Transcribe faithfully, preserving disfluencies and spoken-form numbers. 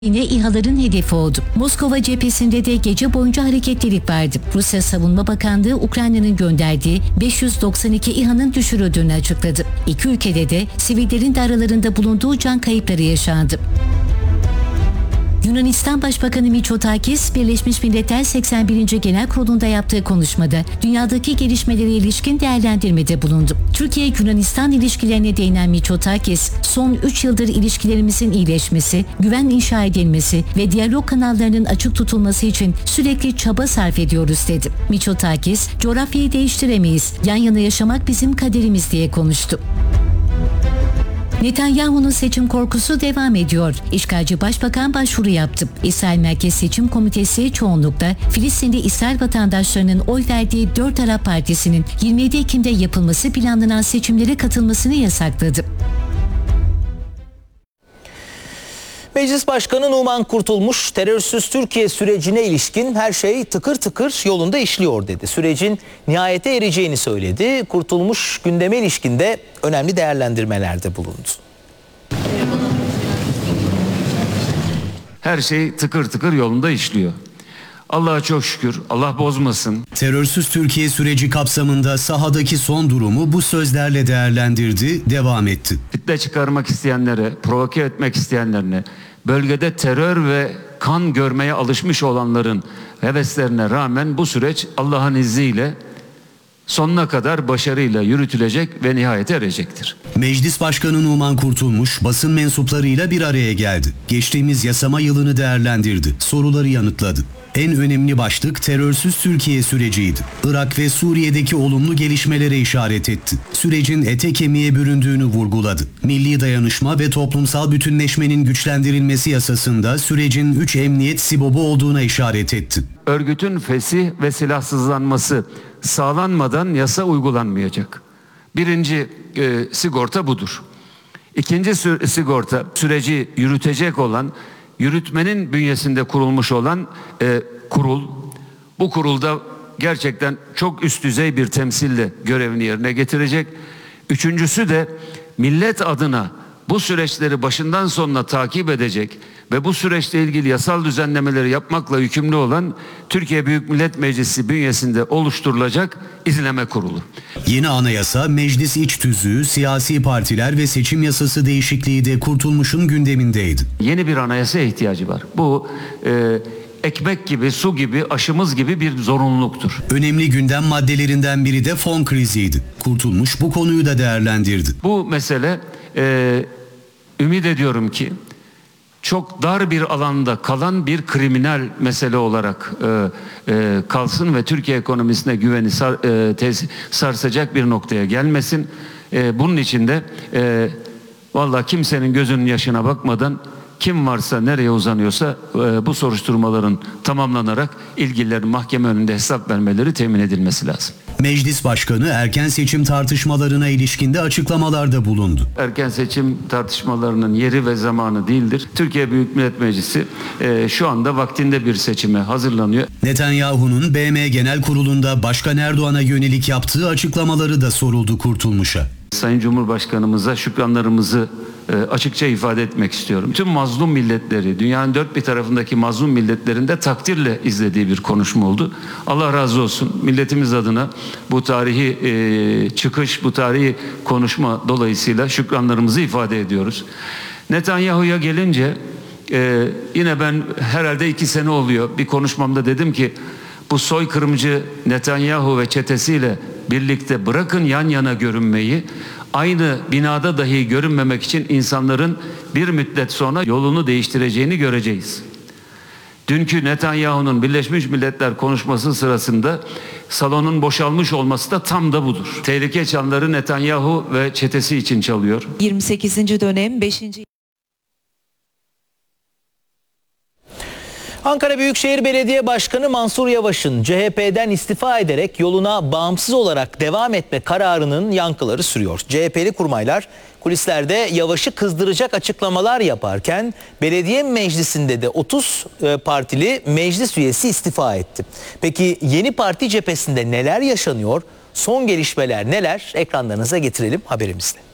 Yine İHA'ların hedefi oldu. Moskova cephesinde de gece boyunca hareketlilik vardı. Rusya Savunma Bakanlığı Ukrayna'nın gönderdiği beş yüz doksan iki İHA'nın düşürüldüğünü açıkladı. İki ülkede de sivillerin de aralarında bulunduğu can kayıpları yaşandı. Yunanistan Başbakanı Mitsotakis, Birleşmiş Milletler seksen birinci Genel Kurulu'nda yaptığı konuşmada dünyadaki gelişmelere ilişkin değerlendirmede bulundu. Türkiye-Yunanistan ilişkilerine değinen Mitsotakis, son üç yıldır ilişkilerimizin iyileşmesi, güven inşa edilmesi ve diyalog kanallarının açık tutulması için sürekli çaba sarf ediyoruz dedi. Mitsotakis, coğrafyayı değiştiremeyiz, yan yana yaşamak bizim kaderimiz diye konuştu. Netanyahu'nun seçim korkusu devam ediyor. İşgalci başbakan başvuru yaptı. İsrail Merkez Seçim Komitesi çoğunlukla Filistinli İsrail vatandaşlarının oy verdiği dört Arap Partisi'nin yirmi yedi Ekim'de yapılması planlanan seçimlere katılmasını yasakladı. Meclis Başkanı Numan Kurtulmuş, terörsüz Türkiye sürecine ilişkin her şey tıkır tıkır yolunda işliyor dedi. Sürecin nihayete ereceğini söyledi. Kurtulmuş gündeme ilişkinde önemli değerlendirmelerde bulundu. Her şey tıkır tıkır yolunda işliyor. Allah'a çok şükür, Allah bozmasın. Terörsüz Türkiye süreci kapsamında sahadaki son durumu bu sözlerle değerlendirdi, devam etti. Fitne çıkarmak isteyenlere, provoke etmek isteyenlerine, bölgede terör ve kan görmeye alışmış olanların heveslerine rağmen bu süreç Allah'ın izniyle sonuna kadar başarıyla yürütülecek ve nihayete erecektir. Meclis Başkanı Numan Kurtulmuş basın mensuplarıyla bir araya geldi. Geçtiğimiz yasama yılını değerlendirdi, soruları yanıtladı. En önemli başlık terörsüz Türkiye süreciydi. Irak ve Suriye'deki olumlu gelişmelere işaret etti. Sürecin ete kemiğe büründüğünü vurguladı. Milli dayanışma ve toplumsal bütünleşmenin güçlendirilmesi yasasında sürecin üç emniyet sibobu olduğuna işaret etti. Örgütün fesih ve silahsızlanması sağlanmadan yasa uygulanmayacak. Birinci e, sigorta budur. İkinci sü- sigorta süreci yürütecek olan, yürütmenin bünyesinde kurulmuş olan e, kurul. Bu kurulda gerçekten çok üst düzey bir temsille görevini yerine getirecek. Üçüncüsü de millet adına bu süreçleri başından sonuna takip edecek ve bu süreçle ilgili yasal düzenlemeleri yapmakla yükümlü olan Türkiye Büyük Millet Meclisi bünyesinde oluşturulacak izleme kurulu. Yeni anayasa, meclis iç tüzüğü, siyasi partiler ve seçim yasası değişikliği de Kurtulmuş'un gündemindeydi. Yeni bir anayasaya ihtiyacı var. Bu e, ekmek gibi, su gibi, aşımız gibi bir zorunluluktur. Önemli gündem maddelerinden biri de fon kriziydi. Kurtulmuş bu konuyu da değerlendirdi. Bu mesele e, ümit ediyorum ki çok dar bir alanda kalan bir kriminal mesele olarak e, e, kalsın ve Türkiye ekonomisine güveni sar, e, tez, sarsacak bir noktaya gelmesin. E, bunun için de e, vallahi kimsenin gözünün yaşına bakmadan kim varsa nereye uzanıyorsa e, bu soruşturmaların tamamlanarak ilgililerin mahkeme önünde hesap vermeleri temin edilmesi lazım. Meclis Başkanı erken seçim tartışmalarına ilişkinde açıklamalarda bulundu. Erken seçim tartışmalarının yeri ve zamanı değildir. Türkiye Büyük Millet Meclisi e, şu anda vaktinde bir seçime hazırlanıyor. Netanyahu'nun B M Genel Kurulu'nda Başkan Erdoğan'a yönelik yaptığı açıklamaları da soruldu Kurtulmuş'a. Sayın Cumhurbaşkanımıza şükranlarımızı e, açıkça ifade etmek istiyorum. Tüm mazlum milletleri, dünyanın dört bir tarafındaki mazlum milletlerin de takdirle izlediği bir konuşma oldu. Allah razı olsun. Milletimiz adına bu tarihi e, çıkış, bu tarihi konuşma dolayısıyla şükranlarımızı ifade ediyoruz. Netanyahu'ya gelince e, yine ben herhalde iki sene oluyor. Bir konuşmamda dedim ki bu soykırımcı Netanyahu ve çetesiyle birlikte bırakın yan yana görünmeyi, aynı binada dahi görünmemek için insanların bir müddet sonra yolunu değiştireceğini göreceğiz. Dünkü Netanyahu'nun Birleşmiş Milletler konuşması sırasında salonun boşalmış olması da tam da budur. Tehlike çanları Netanyahu ve çetesi için çalıyor. yirmi sekizinci dönem beşinci Ankara Büyükşehir Belediye Başkanı Mansur Yavaş'ın C H P'den istifa ederek yoluna bağımsız olarak devam etme kararının yankıları sürüyor. C H P'li kurmaylar kulislerde Yavaş'ı kızdıracak açıklamalar yaparken belediye meclisinde de otuz partili meclis üyesi istifa etti. Peki yeni parti cephesinde neler yaşanıyor? Son gelişmeler neler? Ekranlarınıza getirelim haberimizde.